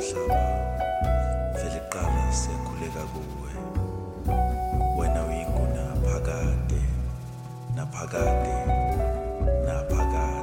nomhlaba vele qala siyakhuleka kuwe. Wena uyinguna phakade naphakade